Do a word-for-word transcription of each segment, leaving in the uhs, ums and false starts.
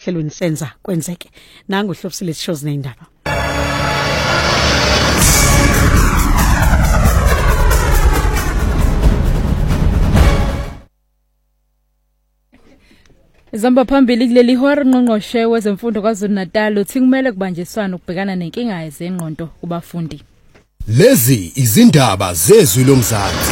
hlelweni senza kwenzeke. Nangu uhlopsile shows neindaba. Zamba phambili kuleli hora ngqongqoshe wezemfundo KwaZulu-Natal uthi kumele kubanjiswane ukubhekana nenkinga yezengqondo kubafundi. Lezi izindaba zezwi lomzansi.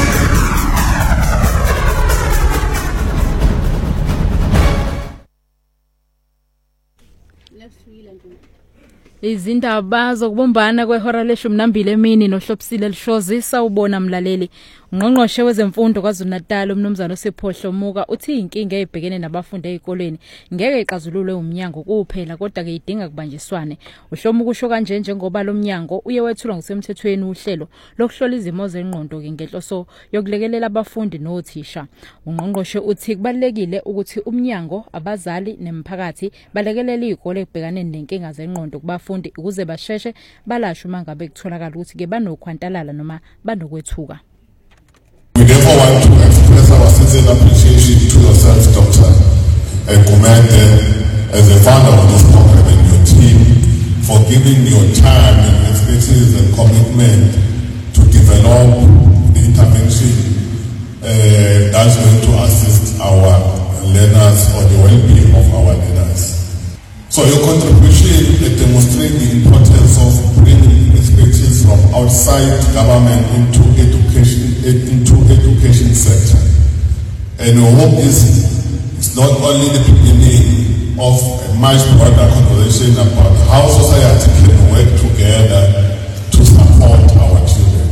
Izindaba zokubumbana kwehora leshumi nambili emini nohlopsile lishozi sawubona mlaleli. Ngqongqoshe wezemfundo KwaZulu-Natal umnumzana uSiphohlo Muka uthi inkinga ebhekene nabafundi ezikoleni ngeke ixazululwe umnyango kuphela kodwa ke idinga kubanjiswane. Uhlomuka usho kanje njengoba lo mnyango uye wethulwa ngosemthethweni uhlelo lokuhlola izimo zengqondo ngenhloso yokulekelela abafundi nothisha. Ungqongqoshe uthi kubalekile ukuthi umnyango, abazali nemphakathi balekelele izikole ekubhekane nenkinga zengqondo kubafundi ukuze basheshe balashwe mangabe kutholakala ukuthi ke banokhwantalala noma banokwethuka. We therefore want to express our sincere appreciation to yourself, Doctor Gumede, as a founder of this program, and your team for giving your time and expertise and commitment to develop the intervention uh, that's going to assist our learners or the well-being of our learners. So your contribution demonstrates the importance of bringing expertise from outside government into education, into education sector. And we hope this is not only the beginning of a much broader conversation about how society can work together to support our children.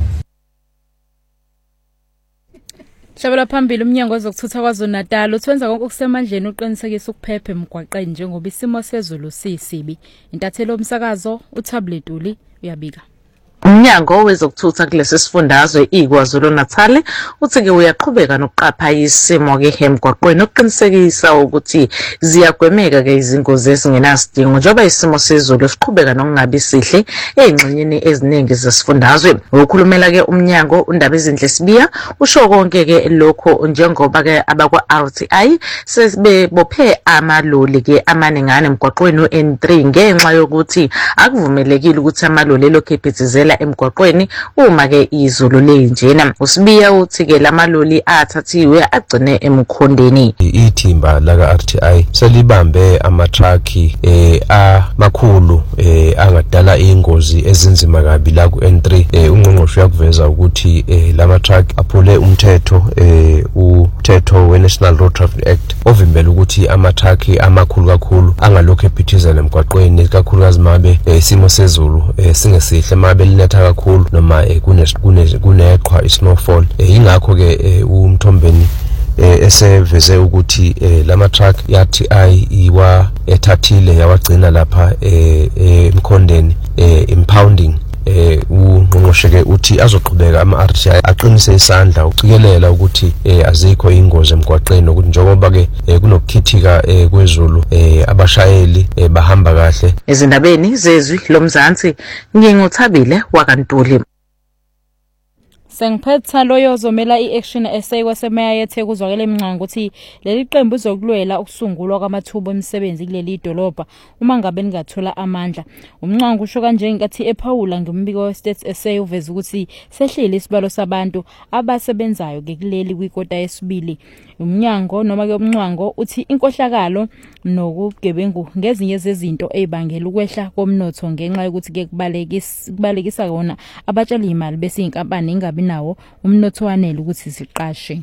Shabela phambili umnyango wezokuthutha KwaZulu-Natal uthenza konke okusemandleni uqinisekisa ukuphepha emgwaqeni njengoba isimo sezulu sisibi. Intathelo yomsakazo uThabletuli uyabika. Umnyango wezokuthutha kulesi sifundazwe iKwaZulu-Natal uthi ke uyaqhubeka nokuqapha isimo ke emgwaqweni ukuqinisekisa ukuthi ziyagwemeka ke izingozi ezingenasidingo njengoba isimo sezulu siqhubeka nokungabi sihle ezingxenyeni eziningi zesifundazwe. Ukukhulumela ke umnyango undaba ezinhle sibiya usho konke ke lokho njengoba ke abakwa R T I sebebophe amaloli ke amaningana emgwaqweni u N three ngenxa yokuthi akuvumelekile ukuthi amaloli lokhephithizela emgwaqweni uma ke izulu lenjena. Usibiya uthi ke lamaloli athathiwe agcine emkhondeni. Ithimba la ka R T I selibambe ama-truck eh amakhulu eh angadala ingozi ezinzima kabi la ku N three. Eh ungqongqoshe yakuveza ukuthi eh lama-truck aphule umthetho eh umthetho we National Road Traffic Act ovimbela ukuthi ama-truck amakhulu kakhulu angalokho ephithizela emgwaqweni kakhulukazi mabe isimo sezulu singesihle mabe linetha kakhulu noma kuneqhwa isnowfall. Ingakho ke umthombeni eseveze ukuthi lama truck ya R T I iwa ethathile yawagcina lapha emkhondeni impounding. Eh ungqongqoshe ke uthi azoqhubeka ama R T I aqinise isandla ucikelela ukuthi azikho ingozi emgwaqeni ukuthi njengoba ke kunokukhithika kwezulu abashayeli bahamba kahle. Ezindabeni zezwi lomzansi nginguthabile wakantuli. Sengiphetha loyo zomela iAction S A kwasemeya yethe kuzwakela emncango ukuthi leli qembu izokulwela ukusungulwa kwamathuba emisebenzi kuleli dolobha uma ngabe ningathola amandla. Umncango usho kanje nkathi ePaula ngombiko weState S A uveza ukuthi sehlile isibalo sabantu abasebenzayo kuleli kwikota yesibili. Umnyango noma ke umncango uthi inkohlakalo nokugebengu ngezinye zezinto ezibangela ukwehla komnotho ngenxa yokuthi ke kubalekisa kubalekisa yona abatshali imali bese inkampani ingabi nawo umnotho wanele ukuthi siqashe.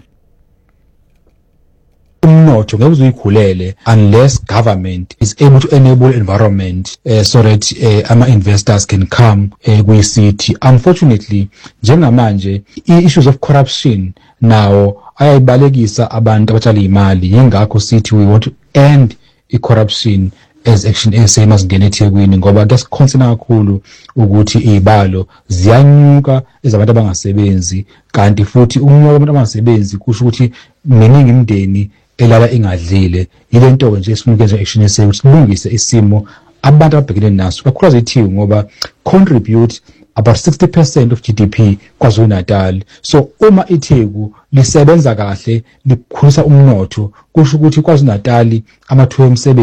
Umnotho ngeke uzikhulele unless government is able to enable environment uh, so that uh, ama investors can come uh, kwi city. Unfortunately njengamanje i-issues of corruption now ayayibalekisa abantu abatshali imali. Ingakho sithi we want to end i-corruption as Action S A masingene eThekwini ngoba kuyasikhonsena kakhulu ukuthi izibalo ziyanyuka ezabantu abangasebenzi kanti futhi umunyaka wabantu abangasebenzi kusho ukuthi miningi imindeni elala ingadlile. Ile nto nje esinikeza Action S A ukuthi silungise isimo abantu ababhekene naso kakhulukazi iThekwini ngoba contribute about sixty percent of G D P KwaZulu-Natal. So uma iTheku lisebenza kahle likhulisa umnotho kusho ukuthi KwaZulu-Natal amathuba omsebenzi